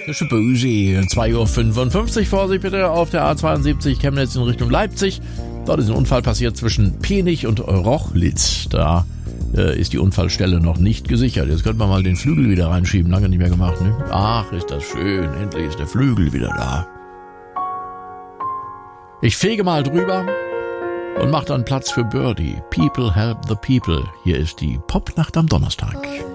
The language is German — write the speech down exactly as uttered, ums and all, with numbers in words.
Böse. zwei Uhr fünfundfünfzig, Vorsicht bitte auf der A zweiundsiebzig Chemnitz in Richtung Leipzig. Dort ist ein Unfall passiert zwischen Penich und Rochlitz. Da äh, ist die Unfallstelle noch nicht gesichert. Jetzt könnte man mal den Flügel wieder reinschieben. Lange nicht mehr gemacht, ne? Ach, ist das schön. Endlich ist der Flügel wieder da. Ich fege mal drüber und mache dann Platz für Birdie. People help the people. Hier ist die Popnacht am Donnerstag.